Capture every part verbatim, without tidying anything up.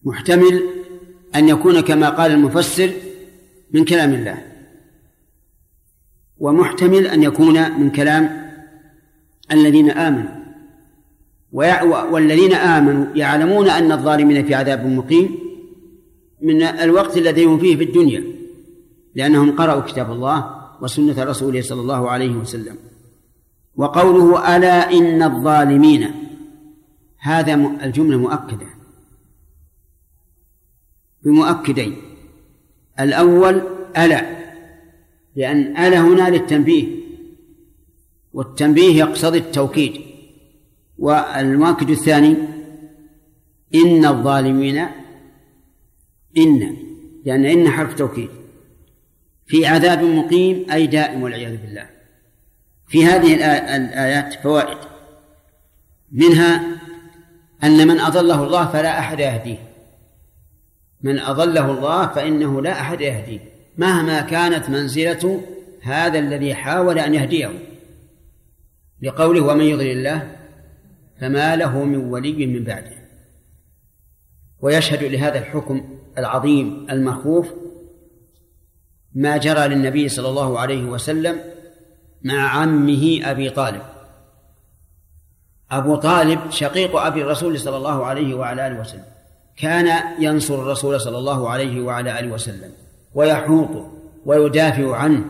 محتمل أن يكون كما قال المفسر من كلام الله، ومحتمل أن يكون من كلام الذين آمنوا، والذين آمنوا يعلمون أن الظالمين في عذاب مقيم من الوقت الذي هم فيه في الدنيا، لأنهم قرأوا كتاب الله وسنة رسوله صلى الله عليه وسلم. وقوله ألا إن الظالمين، هذا الجملة مؤكدة بمؤكدين. الأول ألا، لأن ألا هنا للتنبيه، والتنبيه يقتضي التوكيد. والمؤكد الثاني إن الظالمين، إن لأن إن حرف توكيد، في عذاب مقيم أي دائم والعياذ بالله. في هذه الآيات فوائد، منها أن من أضله الله فلا أحد يهديه، من أضله الله فإنه لا أحد يهديه مهما كانت منزلة هذا الذي حاول أن يهديه، لقوله ومن يضلل الله فما له من ولي من بعده. ويشهد لهذا الحكم العظيم المخوف ما جرى للنبي صلى الله عليه وسلم مع عمه أبي طالب. أبو طالب شقيق أبي الرسول صلى الله عليه وعلى آله وسلم، كان ينصر الرسول صلى الله عليه وعلى آله وسلم ويحوطه ويدافع عنه.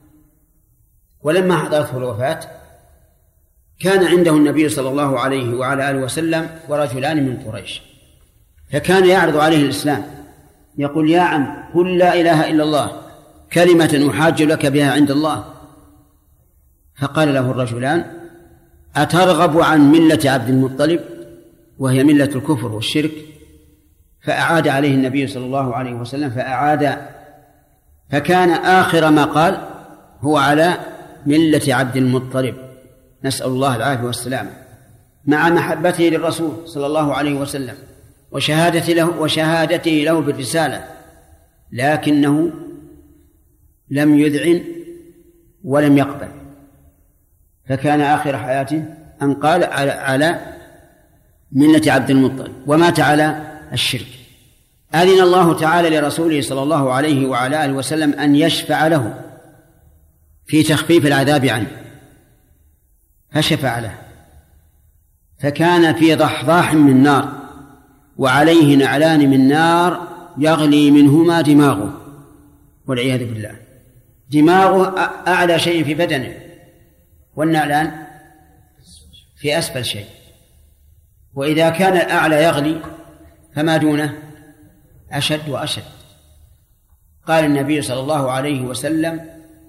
ولما حضرته الوفاة كان عنده النبي صلى الله عليه وعلى آله وسلم ورجلان من قريش، فكان يعرض عليه الإسلام، يقول يا عم قل لا إله إلا الله كلمة أحاج لك بها عند الله. فقال له الرجلان أترغب عن ملة عبد المطلب وهي ملة الكفر والشرك؟ فأعاد عليه النبي صلى الله عليه وسلم فأعاد، فكان آخر ما قال هو على ملة عبد المطلب، نسأل الله العافية والسلامة، مع محبته للرسول صلى الله عليه وسلم وشهادته له وشهادته له بالرسالة، لكنه لم يذعن ولم يقبل، فكان آخر حياته أن قال على, على ملة عبد المطلب ومات على الشرك. أذن الله تعالى لرسوله صلى الله عليه وعلى آله وسلم أن يشفع له في تخفيف العذاب عنه، فشفع له، فكان في ضحضاح من نار وعليه نعلان من نار يغلي منهما دماغه والعياذ بالله. دماغه أعلى شيء في بدنه، والنعلان في أسفل شيء، وإذا كان الأعلى يغلي فما دونه أشد وأشد. قال النبي صلى الله عليه وسلم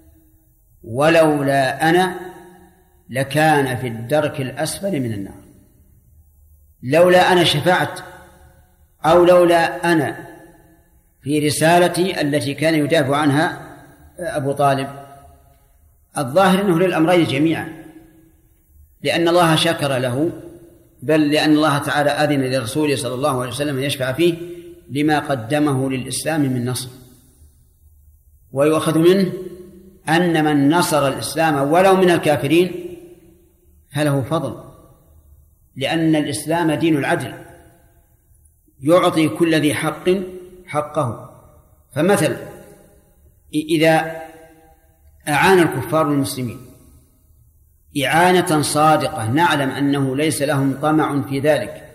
ولولا أنا لكان في الدرك الأسفل من النار. لولا أنا شفعت أو لولا أنا في رسالتي التي كان يدافع عنها أبو طالب، الظاهر أنه للأمرين جميعا، لأن الله شكر له، بل لأن الله تعالى أذن لرسوله صلى الله عليه وسلم أن يشفع فيه لما قدمه للإسلام من نصر. ويؤخذ منه أن من نصر الإسلام ولو من الكافرين فله فضل، لأن الإسلام دين العدل يعطي كل ذي حق حقه. فمثل إذا أعان الكفار المسلمين إعانة صادقة نعلم أنه ليس لهم طمع في ذلك،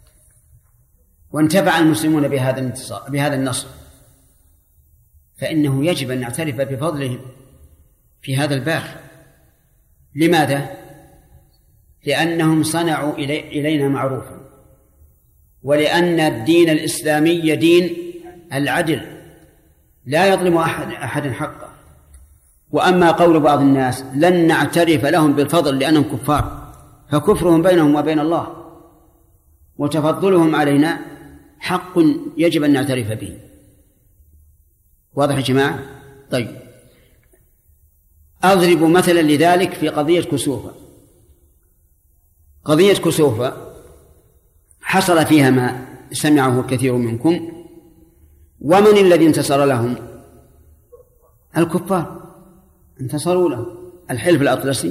وانتفع المسلمون بهذا بهذا النصر، فإنه يجب أن نعترف بفضلهم في هذا الباب. لماذا؟ لأنهم صنعوا إلينا معروفا، ولأن الدين الإسلامي دين العدل لا يظلم أحد أحد حقه. وأما قول بعض الناس لن نعترف لهم بالفضل لأنهم كفار، فكفرهم بينهم وبين الله، وتفضلهم علينا حق يجب أن نعترف به. واضح يا جماعة؟ طيب، أضرب مثلا لذلك في قضية كسوفة. قضية كسوفة حصل فيها ما سمعه كثير منكم، ومن الذي انتصر لهم؟ الكفار انتصروا له. الحلف الأطلسي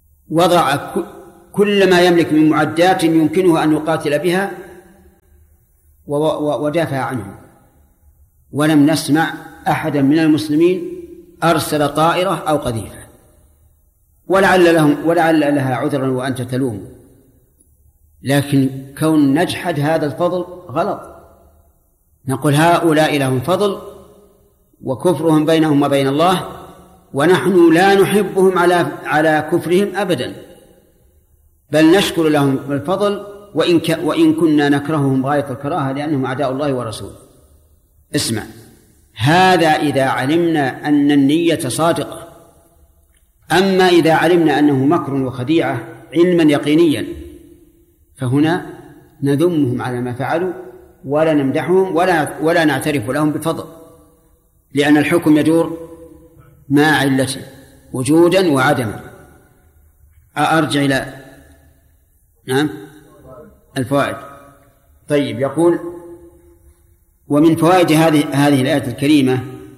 وضع كل ما يملك من معدات يمكنه أن يقاتل بها ودافع عنهم، ولم نسمع أحدا من المسلمين أرسل طائرة أو قذيفة، ولعل لهم ولعل لها عذرا وأنت تلوم. لكن كون نجحد هذا الفضل غلط، نقول هؤلاء لهم فضل وكفرهم بينهم وبين الله، ونحن لا نحبهم على على كفرهم أبدا، بل نشكر لهم الفضل وإن, ك... وإن كنا نكرههم غاية الكراهة لأنهم أعداء الله ورسوله. اسمع، هذا إذا علمنا أن النية صادقة. أما إذا علمنا أنه مكر وخديعة علما يقينيا فهنا نذمهم على ما فعلوا ولا نمدحهم ولا, ولا نعترف لهم بالفضل، لأن الحكم يدور مع علته وجودا وعدما. أرجع إلى نعم الفوائد. طيب، يقول: ومن فوائد هذه هذه الآية الكريمة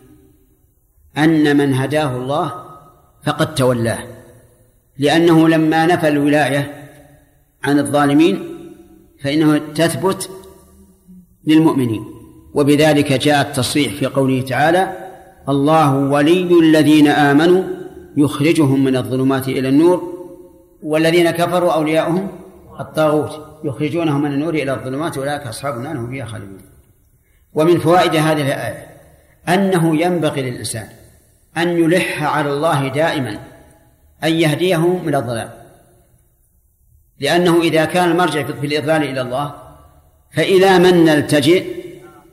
أن من هداه الله فقد تولاه، لأنه لما نفى الولاية عن الظالمين فإنه تثبت للمؤمنين، وبذلك جاء التصريح في قوله تعالى: الله ولي الذين آمنوا يخرجهم من الظلمات إلى النور والذين كفروا أولياؤهم الطاغوت يخرجونهم من النور إلى الظلمات أولئك أصحاب النار هم فيها خالدون. ومن فوائد هذه الآية أنه ينبغي للإنسان أن يلح على الله دائما أن يهديه من الضلال، لأنه إذا كان المرجع في الإضلال إلى الله فإلى من نلتجئ؟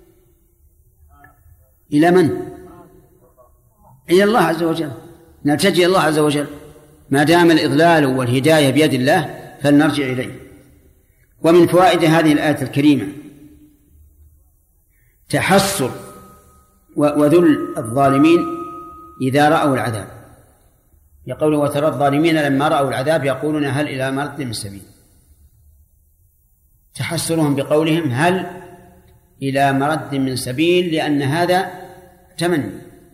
إلى من؟ إلى الله عز وجل، نلتجئ إلى الله عز وجل. ما دام الإضلال والهداية بيد الله فلنرجع إليه. ومن فوائد هذه الآية الكريمة تحسر وذل الظالمين إذا رأوا العذاب، يقول: وترى الظالمين لما رأوا العذاب يقولون هل إلى مرد من سبيل. تحسرهم بقولهم هل إلى مرد من سبيل، لأن هذا تمني.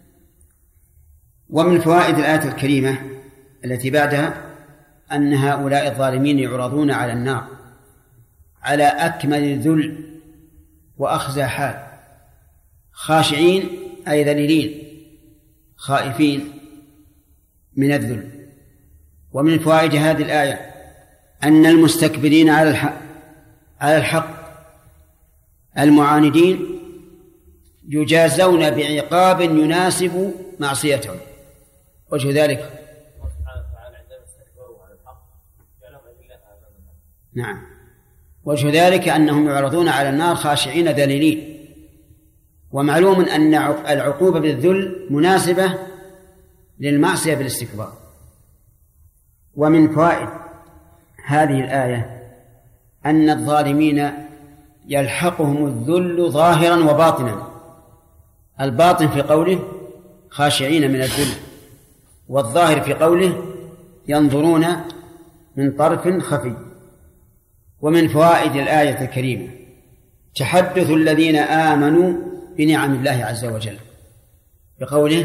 ومن فوائد الآية الكريمة التي بعدها أن هؤلاء الظالمين يعرضون على النار على أكمل ذل وأخزى حال، خاشعين أي ذليلين خائفين من الذل. ومن فوائد هذه الآية أن المستكبرين على الحق على الحق المعاندين يجازون بعقاب يناسب معصيتهم. وجه ذلك نعم وجه ذلك أنهم يعرضون على النار خاشعين ذليلين، ومعلوم أن العقوبة بالذل مناسبة للمعصية بالاستكبار. ومن فوائد هذه الآية أن الظالمين يلحقهم الذل ظاهرا وباطنا، الباطن في قوله خاشعين من الذل، والظاهر في قوله ينظرون من طرف خفي. ومن فوائد الآية الكريمة تحدث الذين آمنوا بنعم الله عز وجل بقوله: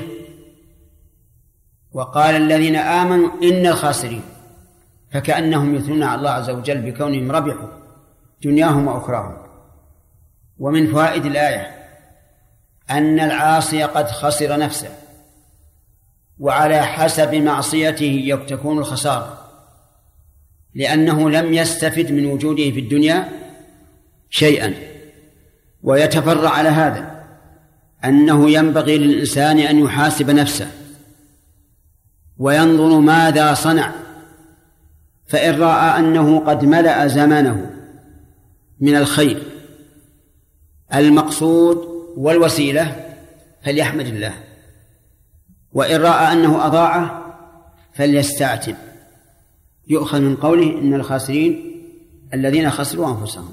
وقال الذين آمنوا إن الخاسرين، فكأنهم يثنون على الله عز وجل بكونهم ربحوا دنياهم وأخراهم. ومن فوائد الآية أن العاصي قد خسر نفسه، وعلى حسب معصيته تكون الخسارة، لأنه لم يستفد من وجوده في الدنيا شيئا. ويتفرع على هذا أنه ينبغي للإنسان أن يحاسب نفسه وينظر ماذا صنع، فإن رأى أنه قد ملأ زمانه من الخير المقصود والوسيلة فليحمد الله، وإن رأى أنه أضاعه فليستعتب. يؤخذ من قوله إن الخاسرين الذين خسروا أنفسهم.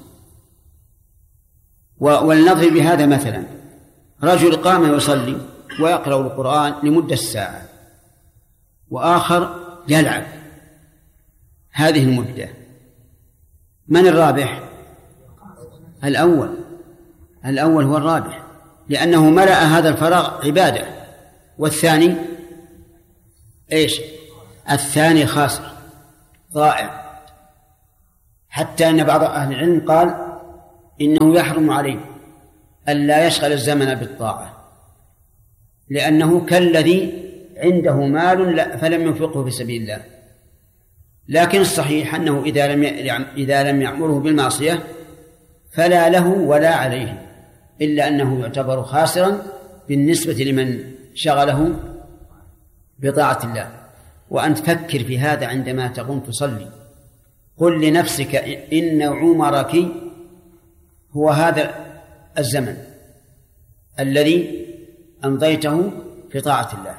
ولنضرب بهذا مثلا: رجل قام يصلي ويقرأ القرآن لمدة ساعة، وآخر يلعب هذه المدة، من الرابح؟ الأول الأول هو الرابح، لأنه ملأ هذا الفراغ عبادة. والثاني إيش؟ الثاني خاسر ضائع، حتى أن بعض أهل العلم قال إنه يحرم عليه ألا يشغل الزمن بالطاعة، لأنه كالذي عنده مال فلم ينفقه في سبيل الله. لكن الصحيح أنه إذا لم إذا لم يأمره بالمعصية فلا له ولا عليه، إلا أنه يعتبر خاسرا بالنسبة لمن شغله بطاعة الله. وأن تفكر في هذا عندما تقوم تصلي، قل لنفسك إن عمرك هو هذا الزمن الذي أمضيته في طاعة الله.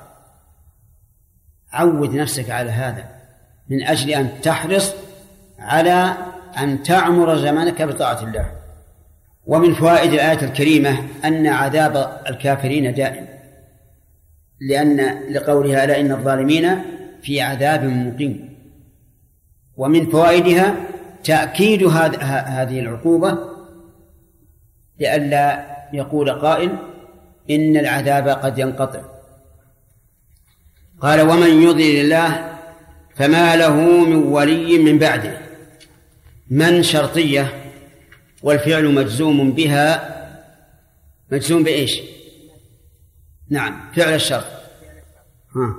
عود نفسك على هذا من أجل أن تحرص على أن تعمر زمانك بطاعة الله. ومن فوائد الآية الكريمة أن عذاب الكافرين دائم، لأن لقولها ألا إن الظالمين في عذاب مقيم. ومن فوائدها تأكيد هذه العقوبة لئلا يقول قائل إن العذاب قد ينقطع. قال ومن يضلل الله فما له من ولي من بعده. من شرطية والفعل مجزوم بها، مجزوم بإيش؟ نعم فعل الشرط. ها.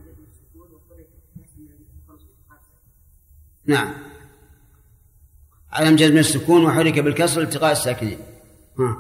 نعم علم جزم السكون وحرك بالكسر التقاء الساكنين. ها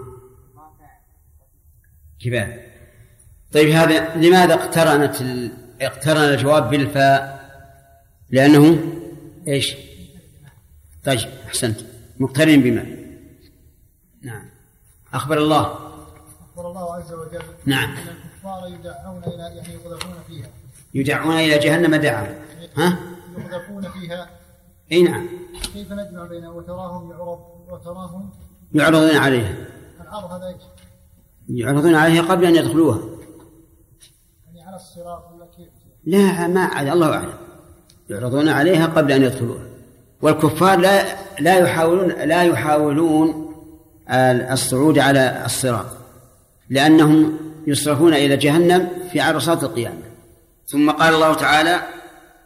كفاية. طيب هذا لماذا اقترنت ال... اقترن الجواب بالفاء؟ لأنه ايش؟ طيب احسنت، مقترن بما. نعم أخبر الله أخبر الله عز وجل نعم أن الكفار يدعون إلى يعني يقذفون فيها يدعون إلى جهنم دعا ها يقذفون فيها. اي نعم. كيف نجمع بينه وتراهم يعرض وتراهم يعرضون عليها؟ العرض هذا ايش؟ يعرضون عليها قبل أن يدخلوها، يعني على الصراط ولا كيف؟ لا ما على الله أعلم. يعرضون عليها قبل أن يدخلوها. والكفار لا لا يحاولون لا يحاولون الصعود على الصراط، لأنهم يصرفون إلى جهنم في عرصات القيامة. ثم قال الله تعالى